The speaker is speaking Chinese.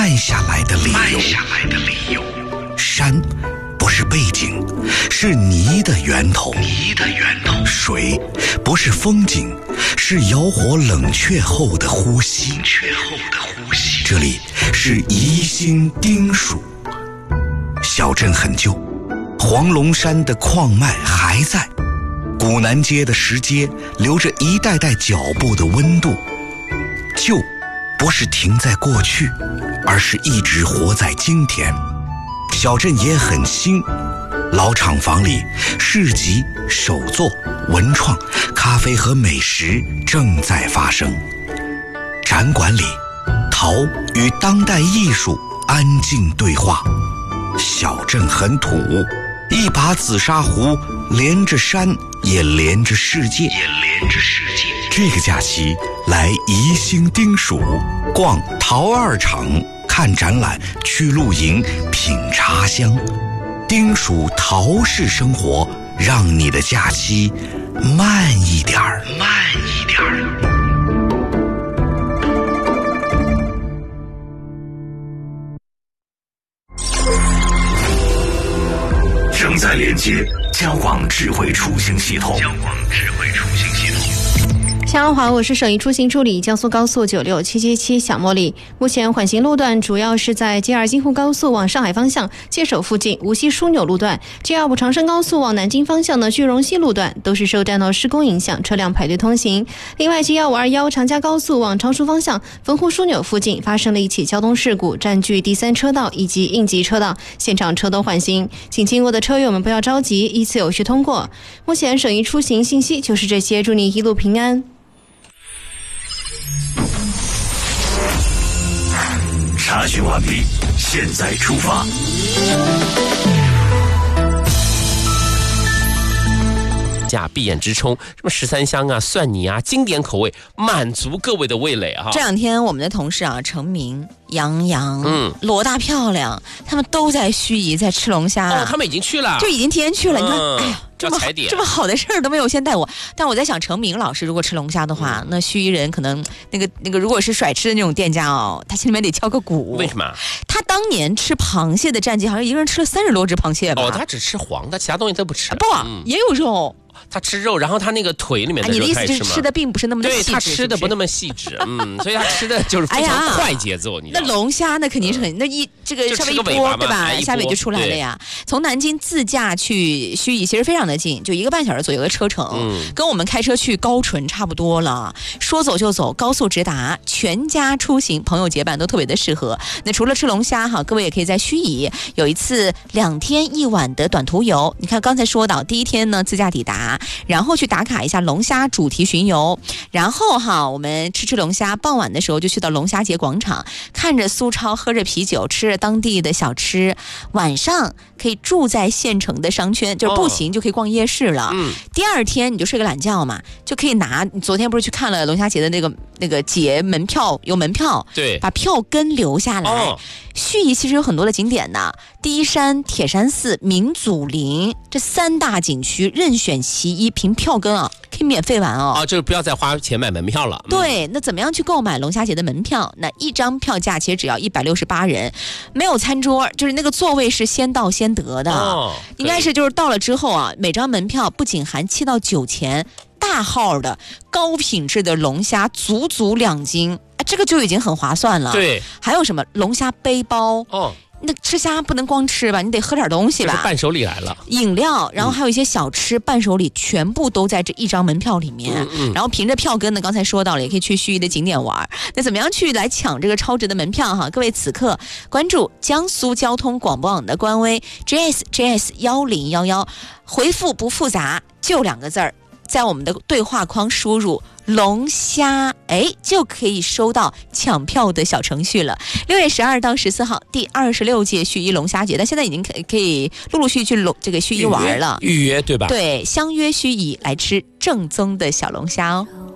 慢下来的理由。山不是背景，是泥的源头。水不是风景，是窑火冷却后的呼吸。这里是宜兴丁蜀。小镇很旧，黄龙山的矿脉还在，古南街的石阶留着一代代脚步的温度。旧不是停在过去，而是一直活在今天。小镇也很新，老厂房里市集、手作、文创、咖啡和美食正在发生。展馆里，陶与当代艺术安静对话。小镇很土，一把紫砂壶连着山，也连着世界。这个假期来宜兴丁蜀，逛陶二厂，看展览，去露营，品茶香。丁蜀陶式生活，让你的假期慢一点儿。 正在连接交广智慧出行系统。 下午好，我是省宜出行助理，江苏高速96777小茉莉。目前缓行路段主要是在 JR 京沪高速往上海方向界首附近无锡枢纽路段， JR 武长生高速往南京方向的句容西路段都是受占道施工影响，车辆排队通行。另外 G1521 长嘉高速往常熟方向汾沪枢纽附近发生了一起交通事故，占据第3车道以及应急车道，现场车都缓行，请经过的车友们不要着急，依次有序通过。目前省宜出行信息就是这些，祝你一路平安。 查询完毕，现在出发。 闭眼直冲，什么13香啊、蒜泥啊，经典口味，满足各位的味蕾啊！ 这两天我们的同事啊，程明、杨洋、罗大漂亮，他们都在盱眙在吃龙虾哦，他们已经去了， 就已经提前去了。你看，哎呀，这么好的事儿都没有先带我。但我在想，程明老师如果吃龙虾的话，那盱眙人可能那个，如果是甩吃的那种店家哦，他心里面得敲个鼓。 为什么？ 他当年吃螃蟹的战绩，好像一个人吃了30多只螃蟹吧？ 哦，他只吃黄的，其他东西都不吃。 不，也有肉。 他吃肉，然后他那个腿里面的肉你的意思就是吃的并不是那么的细致， 对，他吃的不那么细致，所以他吃的就是非常快节奏。你那龙虾那肯定是很这个稍微一拨，对吧？下尾就出来了呀。从南京自驾去盱眙其实非常的近，就1个半小时左右的车程，跟我们开车去高淳差不多了。说走就走，高速直达，全家出行，朋友结伴都特别的适合。那除了吃龙虾哈，各位也可以在盱眙有一次2天1晚的短途游。你看刚才说到第一天呢，自驾抵达，然后去打卡一下龙虾主题巡游，然后我们吃龙虾，傍晚的时候就去到龙虾节广场，看着苏超，喝着啤酒，吃着当地的小吃，晚上可以住在县城的商圈，就是步行就可以逛夜市了。第二天你就睡个懒觉嘛，就可以拿你昨天不是去看了龙虾节的那个节门票，有门票， 对， 把票根留下来。盱眙其实有很多的景点的，第一山、铁山寺、明祖陵这3大景区任选其一，凭票根啊可以免费玩哦。 就是不要再花钱买门票了。 对，那怎么样去购买龙虾节的门票？那一张票价其实只要168人，没有餐桌，就是那个座位是先到先得的。应该是就是到了之后啊，每张门票不仅含7到9钱，大号的高品质的龙虾足2斤，这个就已经很划算了。 对， 还有什么龙虾背包？那吃虾不能光吃吧，你得喝点东西吧。 就是伴手礼来了， 饮料，然后还有一些小吃，伴手礼全部都在这一张门票里面。然后凭着票根呢，刚才说到了，也可以去盱眙的景点玩。那怎么样去来抢这个超值的门票哈？各位此刻关注江苏交通广播网的官微 JS1011，回复不复杂，就2个字儿，在我们的对话框输入龙虾，就可以收到抢票的小程序了。6月12到14号，第26届盱眙龙虾节，但现在已经可以陆续去这个盱眙玩了， 预约对吧？ 对，相约盱眙来吃正宗的小龙虾哦。